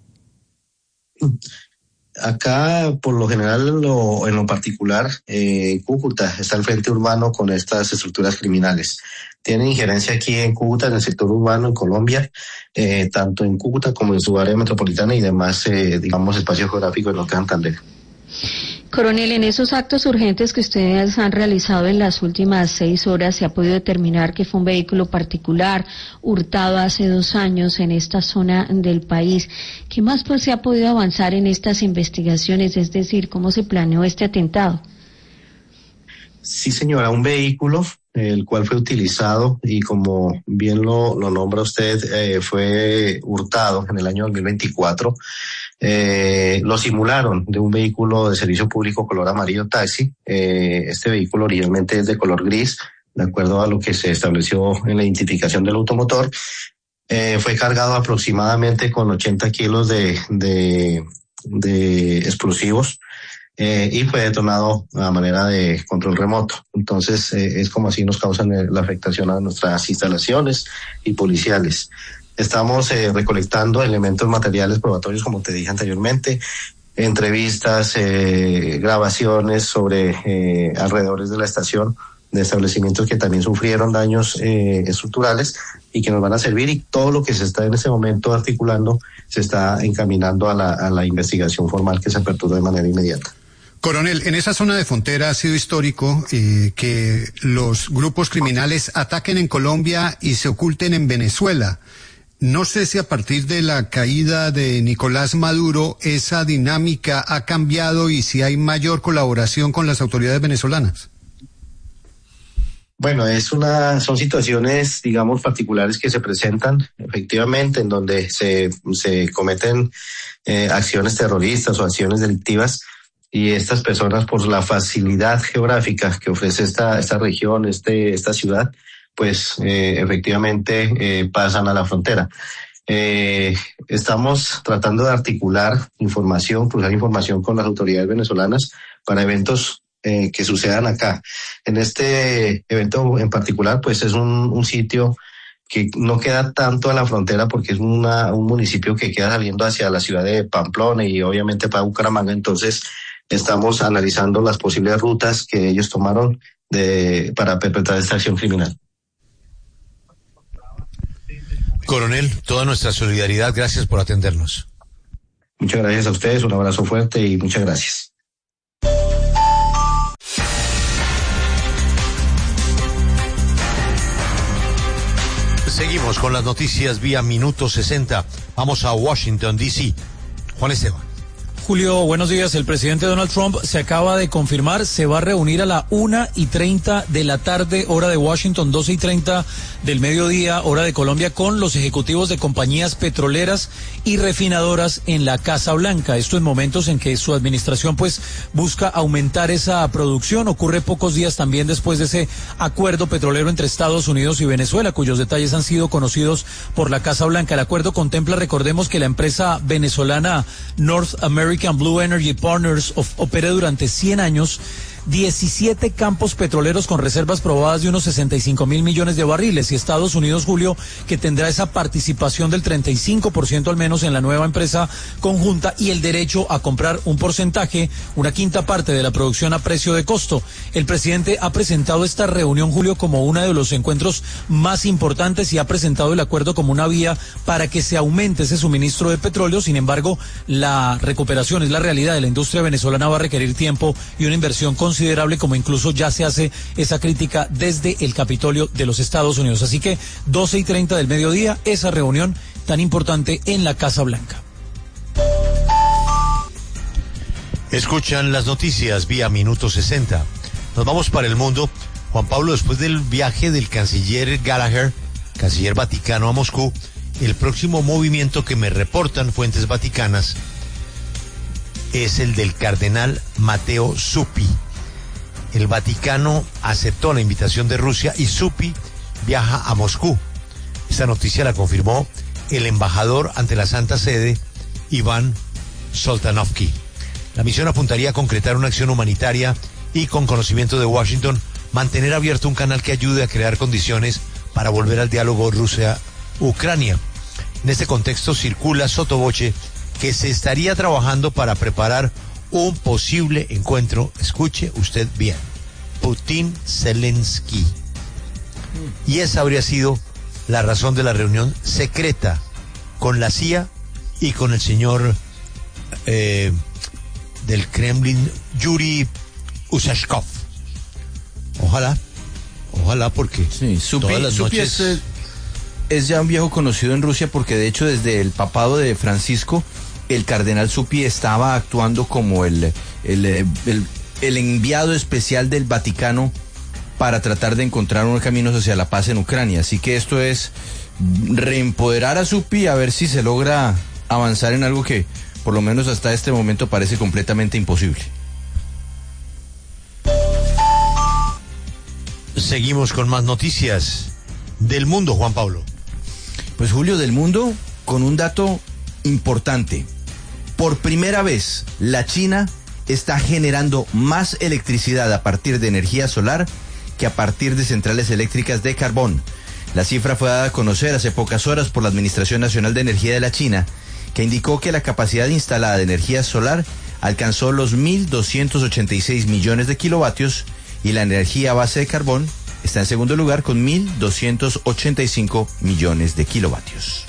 Acá, por lo general, en lo, en lo particular, eh, en Cúcuta está el Frente Urbano con estas estructuras criminales. Tienen injerencia aquí en Cúcuta, en el sector urbano, en Colombia, eh, tanto en Cúcuta como en su área metropolitana y demás, eh, digamos, espacio geográfico en lo que Santander. Coronel, en esos actos urgentes que ustedes han realizado en las últimas seis horas, ¿se ha podido determinar que fue un vehículo particular hurtado hace dos años en esta zona del país? ¿Qué más pues se ha podido avanzar en estas investigaciones? Es decir, ¿cómo se planeó este atentado? Sí, señora, un vehículo el cual fue utilizado y como bien lo, lo nombra usted, eh, fue hurtado en el año dos mil veinticuatro. Eh, lo simularon de un vehículo de servicio público color amarillo taxi. Eh, este vehículo originalmente es de color gris, de acuerdo a lo que se estableció en la identificación del automotor. Eh, fue cargado aproximadamente con ochenta kilos de, de, de explosivos. Eh, y fue detonado a manera de control remoto. Entonces, eh, es como así nos causan la afectación a nuestras instalaciones y policiales. Estamos eh, recolectando elementos materiales probatorios, como te dije anteriormente, entrevistas, eh, grabaciones sobre eh, alrededores de la estación, de establecimientos que también sufrieron daños eh, estructurales y que nos van a servir, y todo lo que se está en este momento articulando se está encaminando a la, a la investigación formal que se apertura de manera inmediata. Coronel, en esa zona de frontera ha sido histórico eh, que los grupos criminales ataquen en Colombia y se oculten en Venezuela. No sé si a partir de la caída de Nicolás Maduro esa dinámica ha cambiado y si hay mayor colaboración con las autoridades venezolanas. Bueno, es una, son situaciones, digamos, particulares que se presentan efectivamente en donde se, se cometen eh, acciones terroristas o acciones delictivas. Y estas personas, por la facilidad geográfica que ofrece esta esta región, este esta ciudad, pues eh, efectivamente eh, pasan a la frontera. Eh, estamos tratando de articular información, cruzar información con las autoridades venezolanas para eventos eh, que sucedan acá. En este evento en particular, pues es un, un sitio que no queda tanto a la frontera porque es una, un municipio que queda saliendo hacia la ciudad de Pamplona y obviamente para Bucaramanga. Entonces, estamos analizando las posibles rutas que ellos tomaron de, para perpetrar esta acción criminal. Coronel, toda nuestra solidaridad, gracias por atendernos. Muchas gracias a ustedes, un abrazo fuerte y muchas gracias. Seguimos con las noticias vía Minuto sesenta. Vamos a Washington, D C Juan Esteban. Julio, buenos días. El presidente Donald Trump se acaba de confirmar, se va a reunir a la una y treinta de la tarde, hora de Washington, doce y treinta del mediodía, hora de Colombia, con los ejecutivos de compañías petroleras y refinadoras en la Casa Blanca. Esto en momentos en que su administración pues busca aumentar esa producción. Ocurre pocos días también después de ese acuerdo petrolero entre Estados Unidos y Venezuela, cuyos detalles han sido conocidos por la Casa Blanca. El acuerdo contempla, recordemos, que la empresa venezolana North American Blue Energy Partners of, opere durante cien años diecisiete campos petroleros con reservas probadas de unos sesenta y cinco mil millones de barriles, y Estados Unidos, Julio, que tendrá esa participación del treinta y cinco por ciento al menos en la nueva empresa conjunta y el derecho a comprar un porcentaje, una quinta parte de la producción a precio de costo. El presidente ha presentado esta reunión, Julio, como uno de los encuentros más importantes y ha presentado el acuerdo como una vía para que se aumente ese suministro de petróleo. Sin embargo, la recuperación es la realidad de la industria venezolana, va a requerir tiempo y una inversión considerable, como incluso ya se hace esa crítica desde el Capitolio de los Estados Unidos. Así que doce y treinta del mediodía, esa reunión tan importante en la Casa Blanca. Escuchan las noticias vía Minuto sesenta. Nos vamos para el mundo. Juan Pablo, después del viaje del canciller Gallagher, canciller vaticano, a Moscú, el próximo movimiento que me reportan fuentes vaticanas es el del cardenal Matteo Zuppi. El Vaticano aceptó la invitación de Rusia y Zuppi viaja a Moscú. Esta noticia la confirmó el embajador ante la Santa Sede, Iván Soltanovsky. La misión apuntaría a concretar una acción humanitaria y, con conocimiento de Washington, mantener abierto un canal que ayude a crear condiciones para volver al diálogo Rusia-Ucrania. En este contexto circula sotovoce que se estaría trabajando para preparar un posible encuentro, escuche usted bien, Putin-Zelensky. Y esa habría sido la razón de la reunión secreta con la C I A y con el señor eh, del Kremlin, Yuri Usashkov. Ojalá, ojalá, porque sí, Zuppi, todas las Zuppi noches... es, es ya un viejo conocido en Rusia, porque de hecho desde el papado de Francisco, el cardenal Zuppi estaba actuando como el, el, el, el enviado especial del Vaticano para tratar de encontrar unos caminos hacia la paz en Ucrania. Así que esto es reempoderar a Zuppi, a ver si se logra avanzar en algo que por lo menos hasta este momento parece completamente imposible. Seguimos con más noticias del mundo, Juan Pablo. Pues Julio, del mundo, con un dato importante. Por primera vez, la China está generando más electricidad a partir de energía solar que a partir de centrales eléctricas de carbón. La cifra fue dada a conocer hace pocas horas por la Administración Nacional de Energía de la China, que indicó que la capacidad instalada de energía solar alcanzó los mil doscientos ochenta y seis millones de kilovatios y la energía a base de carbón está en segundo lugar con mil doscientos ochenta y cinco millones de kilovatios.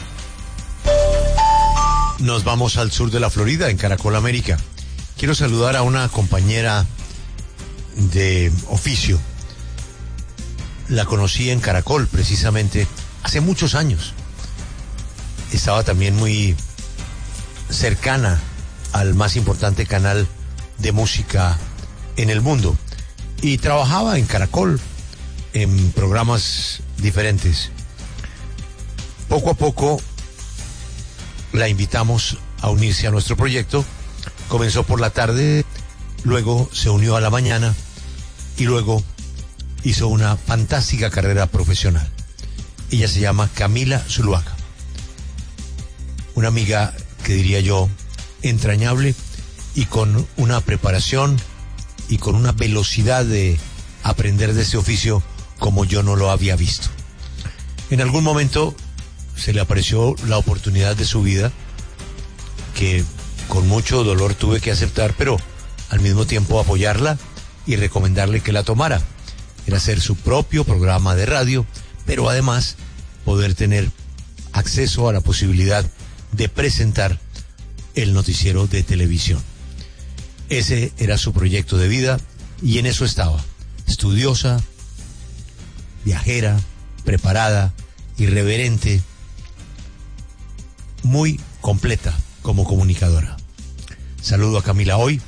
Nos vamos al sur de la Florida, en Caracol América. Quiero saludar a una compañera de oficio. La conocí en Caracol, precisamente, hace muchos años. Estaba también muy cercana al más importante canal de música en el mundo. Y trabajaba en Caracol, en programas diferentes. Poco a poco la invitamos a unirse a nuestro proyecto. Comenzó por la tarde, luego se unió a la mañana y luego hizo una fantástica carrera profesional. Ella se llama Camila Zuluaga, una amiga que diría yo entrañable y con una preparación y con una velocidad de aprender de este oficio como yo no lo había visto. En algún momento se le apareció la oportunidad de su vida que con mucho dolor tuve que aceptar, pero al mismo tiempo apoyarla y recomendarle que la tomara. Era hacer su propio programa de radio, pero además poder tener acceso a la posibilidad de presentar el noticiero de televisión. Ese era su proyecto de vida y en eso estaba. Estudiosa, viajera, preparada, irreverente, muy completa como comunicadora. Saludo a Camila hoy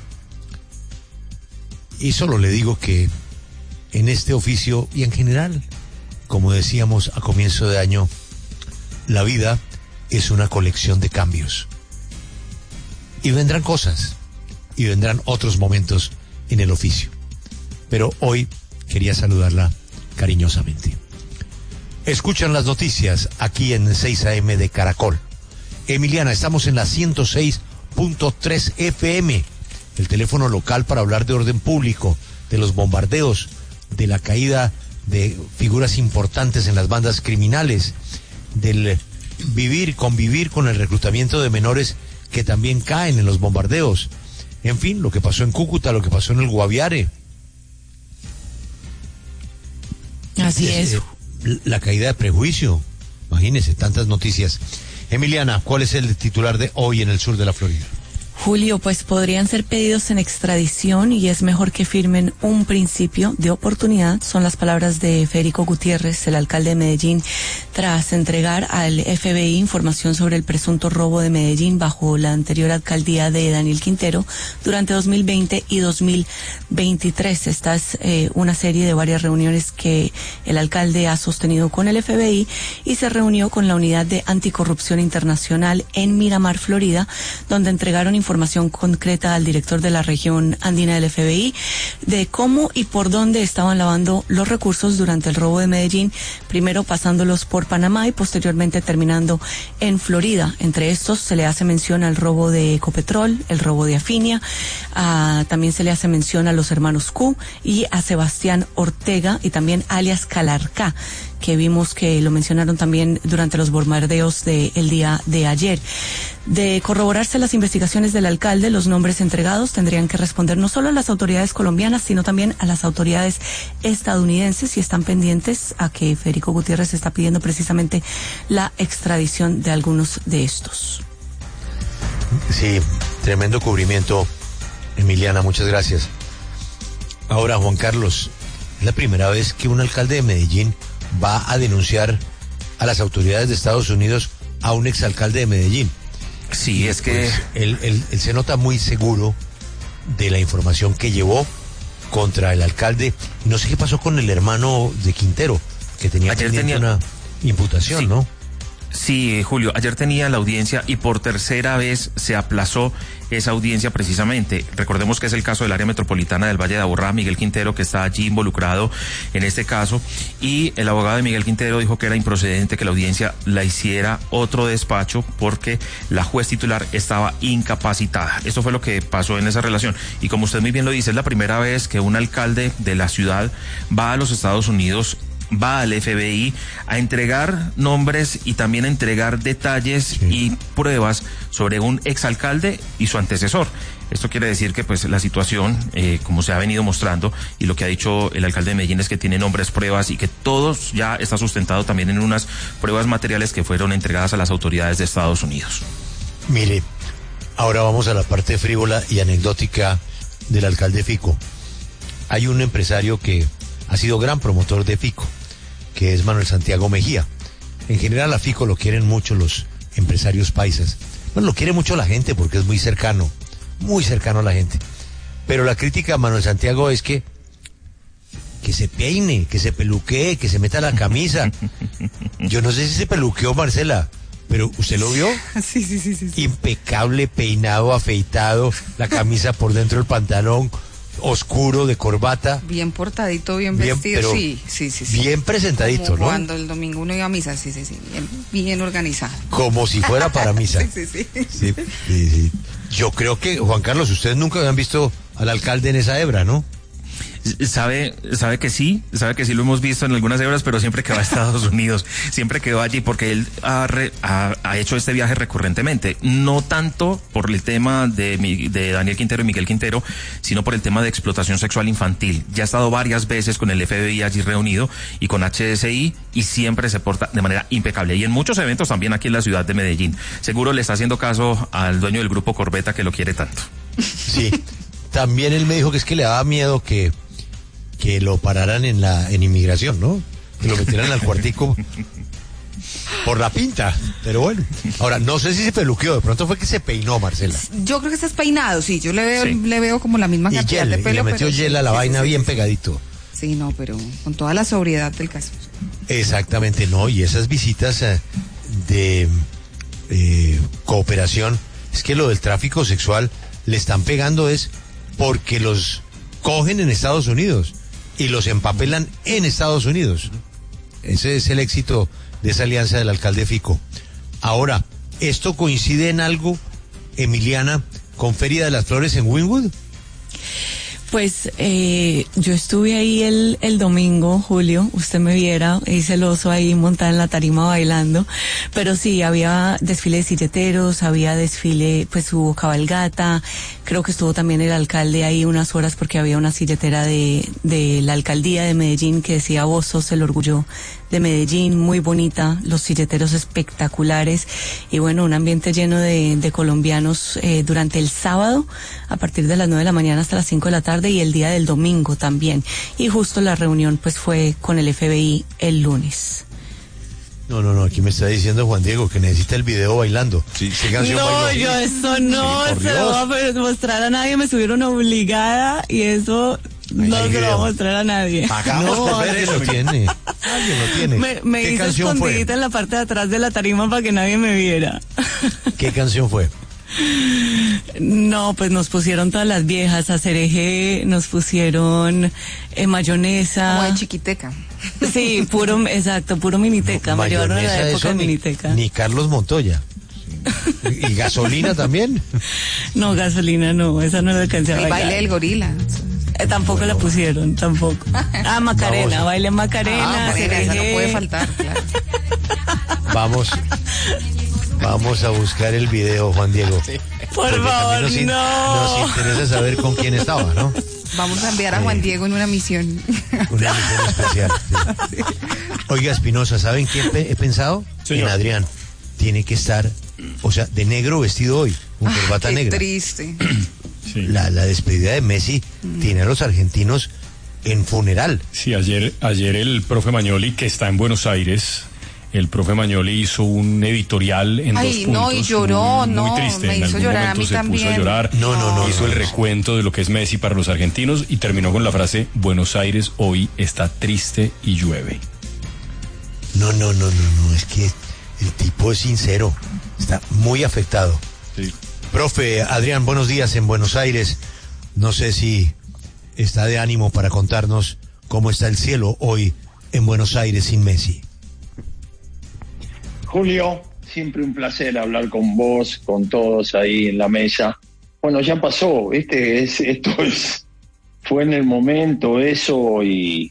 y solo le digo que en este oficio y en general, como decíamos a comienzo de año, la vida es una colección de cambios. Y vendrán cosas, y vendrán otros momentos en el oficio. Pero hoy quería saludarla cariñosamente. Escuchan las noticias aquí en seis A M de Caracol. Emiliana, estamos en la ciento seis punto tres F M, el teléfono local para hablar de orden público, de los bombardeos, de la caída de figuras importantes en las bandas criminales, del vivir, convivir con el reclutamiento de menores que también caen en los bombardeos. En fin, lo que pasó en Cúcuta, lo que pasó en el Guaviare. Así es. Eh, la caída de prejuicio. Imagínense, tantas noticias. Emiliana, ¿cuál es el titular de hoy en el sur de la Florida? Julio, pues podrían ser pedidos en extradición y es mejor que firmen un principio de oportunidad. Son las palabras de Federico Gutiérrez, el alcalde de Medellín, tras entregar al F B I información sobre el presunto robo de Medellín bajo la anterior alcaldía de Daniel Quintero durante dos mil veinte y dos mil veintitrés. Esta es eh, una serie de varias reuniones que el alcalde ha sostenido con el F B I y se reunió con la Unidad de Anticorrupción Internacional en Miramar, Florida, donde entregaron información información concreta al director de la región andina del F B I de cómo y por dónde estaban lavando los recursos durante el robo de Medellín, primero pasándolos por Panamá y posteriormente terminando en Florida. Entre estos se le hace mención al robo de Ecopetrol, el robo de Afinia, a, también se le hace mención a los hermanos Q y a Sebastián Ortega y también alias Calarcá, que vimos que lo mencionaron también durante los bombardeos del día de ayer. De corroborarse las investigaciones del alcalde, los nombres entregados tendrían que responder no solo a las autoridades colombianas, sino también a las autoridades estadounidenses, y están pendientes a que Federico Gutiérrez está pidiendo precisamente la extradición de algunos de estos. Sí, tremendo cubrimiento, Emiliana, muchas gracias. Ahora, Juan Carlos, es la primera vez que un alcalde de Medellín va a denunciar a las autoridades de Estados Unidos a un exalcalde de Medellín. Sí, es que... Pues, él, él, él se nota muy seguro de la información que llevó contra el alcalde. No sé qué pasó con el hermano de Quintero, que tenía, ayer tenía una imputación, sí. ¿no? Sí, Julio, ayer tenía la audiencia y por tercera vez se aplazó esa audiencia precisamente. Recordemos que es el caso del área metropolitana del Valle de Aburrá, Miguel Quintero, que está allí involucrado en este caso, y el abogado de Miguel Quintero dijo que era improcedente que la audiencia la hiciera otro despacho porque la juez titular estaba incapacitada. Esto fue lo que pasó en esa relación. Y como usted muy bien lo dice, es la primera vez que un alcalde de la ciudad va a los Estados Unidos, va al F B I a entregar nombres y también a entregar detalles sí. y pruebas sobre un exalcalde y su antecesor. Esto quiere decir que pues la situación, eh, como se ha venido mostrando, y lo que ha dicho el alcalde de Medellín es que tiene nombres, pruebas, y que todos ya está sustentado también en unas pruebas materiales que fueron entregadas a las autoridades de Estados Unidos. Mire, ahora vamos a la parte frívola y anecdótica del alcalde Fico. Hay un empresario que ha sido gran promotor de Fico, que es Manuel Santiago Mejía. En general a Fico lo quieren mucho los empresarios paisas. Bueno, lo quiere mucho la gente porque es muy cercano, muy cercano a la gente. Pero la crítica a Manuel Santiago es que que se peine, que se peluquee, que se meta la camisa. Yo no sé si se peluqueó, Marcela, pero ¿usted lo vio? Sí, sí, sí, sí, sí. Impecable, peinado, afeitado, la camisa por dentro del pantalón, oscuro, de corbata. Bien portadito, bien, bien vestido, sí, sí, sí, sí. Bien presentadito, como ¿no? Cuando el domingo uno iba a misa, sí, sí, sí, bien, bien organizado. Como si fuera para misa. sí, sí, sí. Sí, sí, sí. Yo creo que, Juan Carlos, ustedes nunca habían visto al alcalde en esa hebra, ¿no? Sabe, sabe que sí, sabe que sí lo hemos visto en algunas hebras, pero siempre que va a Estados Unidos, siempre quedó allí porque él ha, re, ha, ha hecho este viaje recurrentemente, no tanto por el tema de, de Daniel Quintero y Miguel Quintero, sino por el tema de explotación sexual infantil. Ya ha estado varias veces con el F B I allí reunido y con H S I y siempre se porta de manera impecable. Y en muchos eventos también aquí en la ciudad de Medellín. Seguro le está haciendo caso al dueño del grupo Corbeta que lo quiere tanto. Sí, también él me dijo que es que le daba miedo que que lo pararan en la en inmigración, ¿no? Que lo metieran al cuartico por la pinta, pero bueno. Ahora, no sé si se peluqueó, de pronto fue que se peinó, Marcela. Yo creo que está peinado, sí, yo le veo, sí. le veo como la misma cantidad gel, de pelo. Y le metió pero, hiel a la sí, vaina sí, bien sí, pegadito. Sí, no, pero con toda la sobriedad del caso. Exactamente, no, y esas visitas eh, de eh, cooperación, es que lo del tráfico sexual le están pegando es porque los cogen en Estados Unidos y los empapelan en Estados Unidos. Ese es el éxito de esa alianza del alcalde Fico. Ahora, ¿esto coincide en algo, Emiliana, con Feria de las Flores en Wynwood? Pues eh, yo estuve ahí el, el domingo, Julio, usted me viera, hice el oso ahí montada en la tarima bailando, pero sí, había desfile de silleteros, había desfile, pues hubo cabalgata, creo que estuvo también el alcalde ahí unas horas porque había una silletera de, de la alcaldía de Medellín que decía vos sos el orgullo de Medellín, muy bonita, los silleteros espectaculares y bueno, un ambiente lleno de, de colombianos eh, durante el sábado a partir de las nueve de la mañana hasta las cinco de la tarde y el día del domingo también. Y justo la reunión pues fue con el F B I el lunes. No, no, no, aquí me está diciendo Juan Diego que necesita el video bailando. Sí, ¿qué canción no, bailó? yo eso no Sí, se lo voy a mostrar a nadie, me subieron obligada y eso Ahí no hay se lo video. voy a mostrar a nadie. Hagamos No, por ver, alguien lo tiene. Alguien lo tiene. Me, me ¿Qué hice canción fue? escondidita en la parte de atrás de la tarima para que nadie me viera. ¿Qué canción fue? No, pues nos pusieron todas las viejas, a Cereje, nos pusieron eh, mayonesa. Como de chiquiteca. Sí, puro, exacto, puro miniteca, me llevaron a la Mayonesa, época eso, de ni, miniteca. ni Carlos Montoya. ¿Y gasolina también? No, gasolina no, esa no la alcancé a El bailar. baile del gorila. Eh, tampoco bueno, la pusieron, tampoco. Ah, Macarena, vamos. baile Macarena, Ah, Macarena, esa no Cereje. puede faltar, claro. Vamos. Vamos a buscar el video, Juan Diego. Por Porque favor, también nos, in- no. nos interesa saber con quién estaba, ¿no? Vamos a enviar a Juan Diego en una misión. Una misión especial. sí. Oiga, Espinosa, ¿saben qué pe- he pensado? Señor. En Adrián. Tiene que estar, o sea, de negro vestido hoy, con Ah, corbata qué negra. triste. Sí. La, la despedida de Messi Mm. tiene a los argentinos en funeral. Sí, ayer, ayer el profe Magnoli, que está en Buenos Aires, el profe Magnoli hizo un editorial en Ay, dos puntos. no, y lloró, muy, no, muy triste. me en hizo algún llorar a momento mí se también. puso a llorar. No, no, no, Hizo no, el no. recuento de lo que es Messi para los argentinos y terminó con la frase: Buenos Aires hoy está triste y llueve. No, no, no, no, no, es que el tipo es sincero, está muy afectado. Sí. Profe Adrián, buenos días en Buenos Aires. No sé si está de ánimo para contarnos cómo está el cielo hoy en Buenos Aires sin Messi. Julio, siempre un placer hablar con vos, con todos ahí en la mesa. Bueno, ya pasó, ¿viste? Es, esto es, fue en el momento eso y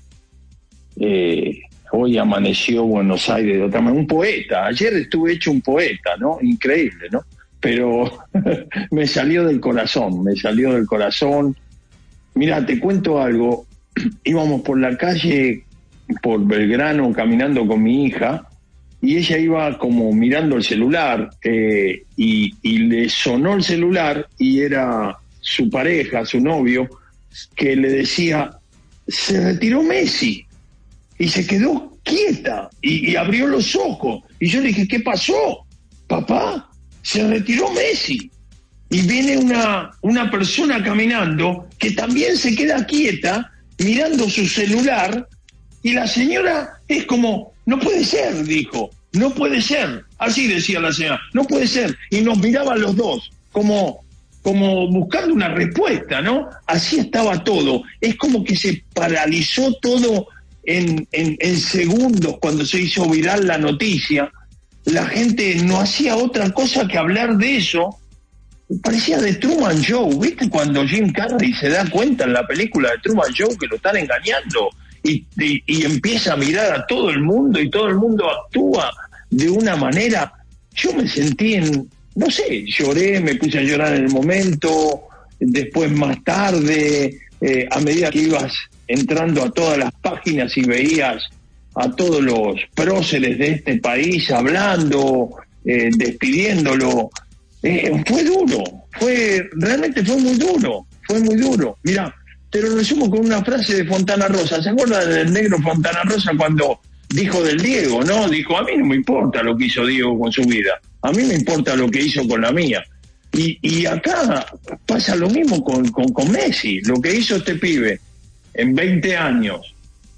eh, hoy amaneció Buenos Aires de otra manera. Un poeta, ayer estuve hecho un poeta, ¿no? Increíble, ¿no? Pero me salió del corazón, me salió del corazón. Mira, te cuento algo. Íbamos por la calle, por Belgrano, caminando con mi hija, y ella iba como mirando el celular, eh, y, y le sonó el celular, y era su pareja, su novio, que le decía, se retiró Messi, y se quedó quieta, y, y abrió los ojos, y yo le dije, ¿qué pasó, papá? Se retiró Messi. Y viene una, una persona caminando que también se queda quieta mirando su celular y la señora es como, no puede ser, dijo, no puede ser. Así decía la señora, no puede ser. Y nos miraban los dos como, como buscando una respuesta, ¿no? Así estaba todo. Es como que se paralizó todo en, en, en segundos cuando se hizo viral la noticia. La gente no hacía otra cosa que hablar de eso. Parecía de Truman Show, ¿viste? Cuando Jim Carrey se da cuenta en la película de Truman Show que lo están engañando y, y, y empieza a mirar a todo el mundo y todo el mundo actúa de una manera. Yo me sentí en, no sé, lloré, me puse a llorar en el momento, después más tarde, eh, a medida que ibas entrando a todas las páginas y veías a todos los próceres de este país hablando, eh, despidiéndolo. Eh, fue duro, fue realmente fue muy duro, fue muy duro. Mira, te lo resumo con una frase de Fontana Rosa. ¿Se acuerdan del negro Fontana Rosa cuando dijo del Diego, no? Dijo, a mí no me importa lo que hizo Diego con su vida, a mí me importa lo que hizo con la mía. Y, y acá pasa lo mismo con, con, con Messi, lo que hizo este pibe en veinte años,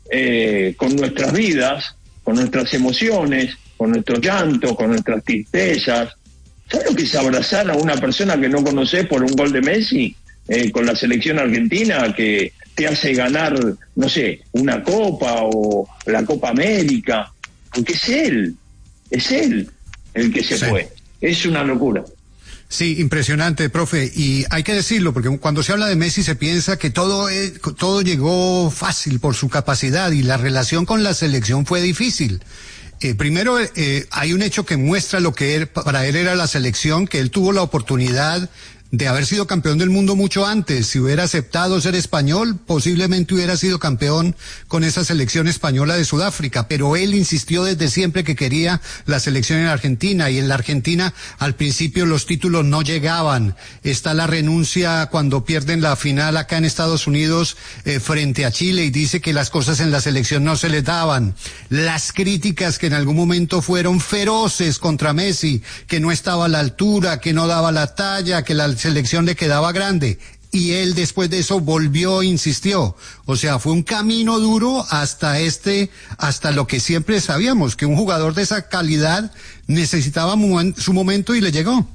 eh, con nuestras vidas, con nuestras emociones, con nuestros llantos, con nuestras tristezas. ¿Sabes lo que es abrazar a una persona que no conoces por un gol de Messi eh, con la selección argentina que te hace ganar, no sé, una copa o la Copa América? Porque es él, es él el que se Sí. fue. Es una locura. Sí, impresionante, profe. Y hay que decirlo, porque cuando se habla de Messi se piensa que todo, eh, todo llegó fácil por su capacidad y la relación con la selección fue difícil. Eh, primero, eh, hay un hecho que muestra lo que él, para él era la selección, que él tuvo la oportunidad de haber sido campeón del mundo mucho antes. Si hubiera aceptado ser español, posiblemente hubiera sido campeón con esa selección española de Sudáfrica, pero él insistió desde siempre que quería la selección en Argentina, y en la Argentina al principio los títulos no llegaban. Está la renuncia cuando pierden la final acá en Estados Unidos eh, frente a Chile, y dice que las cosas en la selección no se les daban. Las críticas que en algún momento fueron feroces contra Messi, que no estaba a la altura, que no daba la talla, que la selección le quedaba grande, y él después de eso volvió e insistió. O sea, fue un camino duro hasta este, hasta lo que siempre sabíamos, que un jugador de esa calidad necesitaba su momento y le llegó.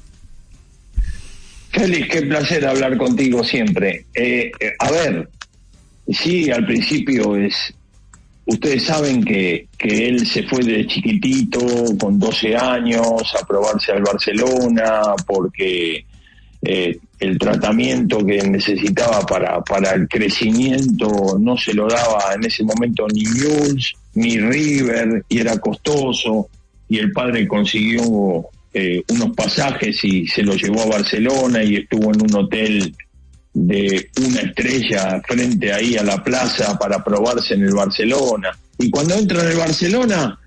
Félix, qué placer hablar contigo siempre. Eh, eh, a ver, sí, al principio es, ustedes saben que, que él se fue de chiquitito, con doce años, a probarse al Barcelona, porque Eh, el tratamiento que necesitaba para, para el crecimiento no se lo daba en ese momento ni Newell's ni River, y era costoso, y el padre consiguió eh, unos pasajes y se lo llevó a Barcelona, y estuvo en un hotel de una estrella frente ahí a la plaza para probarse en el Barcelona. Y cuando entra en el Barcelona,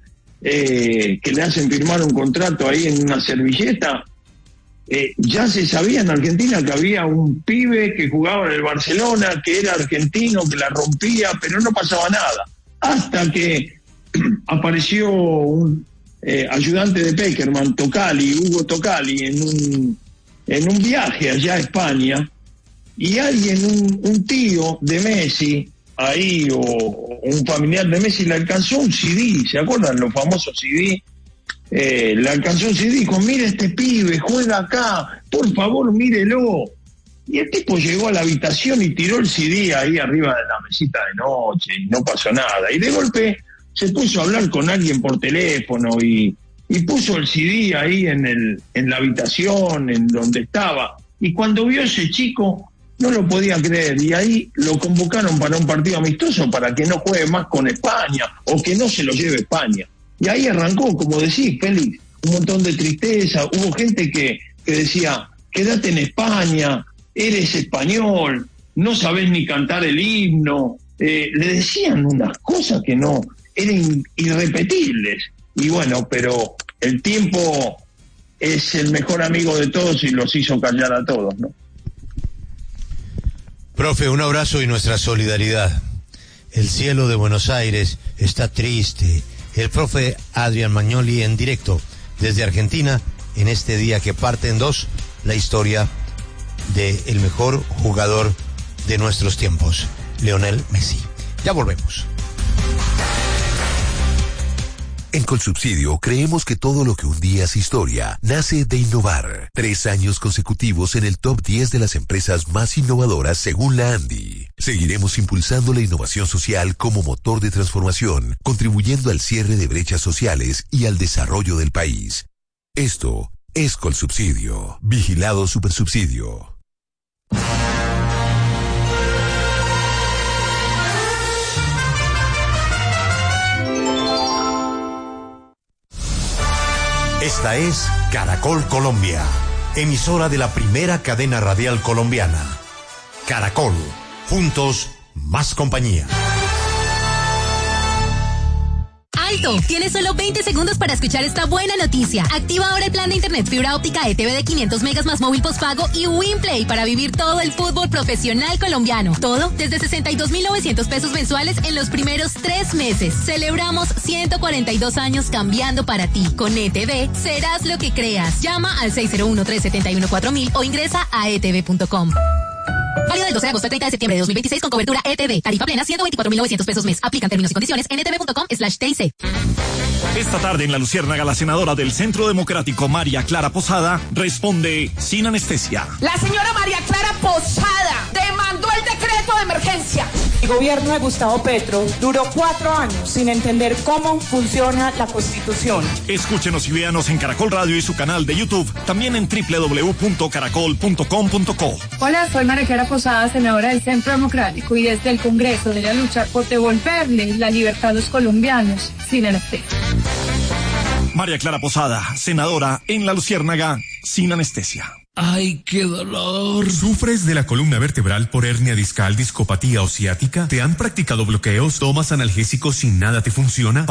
eh, que le hacen firmar un contrato ahí en una servilleta, Eh, ya se sabía en Argentina que había un pibe que jugaba en el Barcelona, que era argentino, que la rompía, pero no pasaba nada. Hasta que apareció un eh, ayudante de Peckerman, Tocali, Hugo Tocali, en un, en un viaje allá a España, y alguien, un, un tío de Messi, ahí, o un familiar de Messi, le alcanzó un C D, ¿se acuerdan los famosos C D? Eh, le alcanzó un C D y dijo: mire este pibe, juega acá, por favor mírelo. Y el tipo llegó a la habitación y tiró el C D ahí arriba de la mesita de noche, y no pasó nada. Y de golpe se puso a hablar con alguien por teléfono, y, y puso el C D ahí en, el, en la habitación, en donde estaba. Y cuando vio a ese chico, no lo podía creer, y ahí lo convocaron para un partido amistoso para que no juegue más con España, o que no se lo lleve España. Y ahí arrancó, como decís, Félix, un montón de tristeza. Hubo gente que, que decía: quédate en España, eres español, no sabés ni cantar el himno. Eh, le decían unas cosas que no, eran irrepetibles. Y bueno, pero el tiempo es el mejor amigo de todos y los hizo callar a todos, ¿no? Profe, un abrazo y nuestra solidaridad. El cielo de Buenos Aires está triste. El profe Adrián Magnoli en directo desde Argentina, en este día que parte en dos la historia del mejor jugador de nuestros tiempos, Lionel Messi. Ya volvemos. En Colsubsidio creemos que todo lo que un día es historia nace de innovar. Tres años consecutivos en el top diez de las empresas más innovadoras según la ANDI. Seguiremos impulsando la innovación social como motor de transformación, contribuyendo al cierre de brechas sociales y al desarrollo del país. Esto es Colsubsidio. Vigilado Supersubsidio. Esta es Caracol Colombia, emisora de la primera cadena radial colombiana. Caracol, juntos, más compañía. ¡Alto! Tienes solo veinte segundos para escuchar esta buena noticia. Activa ahora el plan de internet fibra óptica E T V de quinientos megas más móvil postpago y WinPlay para vivir todo el fútbol profesional colombiano. Todo desde sesenta y dos mil novecientos pesos mensuales en los primeros tres meses. Celebramos ciento cuarenta y dos años cambiando para ti. Con E T V serás lo que creas. Llama al seis cero uno, tres siete uno, cuatro mil o ingresa a e t v punto com. Válido del doce de agosto al treinta de septiembre de dos mil veintiséis con cobertura E T V. Tarifa plena ciento veinticuatro mil novecientos pesos mes. Aplican términos y condiciones en e t v punto com slash t i c. Esta tarde en La Luciérnaga, la senadora del Centro Democrático, María Clara Posada, responde sin anestesia. La señora María Clara Posada demandó el decreto de emergencia. El gobierno de Gustavo Petro duró cuatro años sin entender cómo funciona la Constitución. Escúchenos y véanos en Caracol Radio y su canal de YouTube, también en doble u doble u doble u punto caracol punto com punto co. Hola, soy María Clara Posada, senadora del Centro Democrático, y desde el Congreso voy a luchar por devolverle la libertad a los colombianos sin anestesia. María Clara Posada, senadora en La Luciérnaga, sin anestesia. ¡Ay, qué dolor! ¿Sufres de la columna vertebral por hernia discal, discopatía o ciática? ¿Te han practicado bloqueos? ¿Tomas analgésicos y nada te funciona?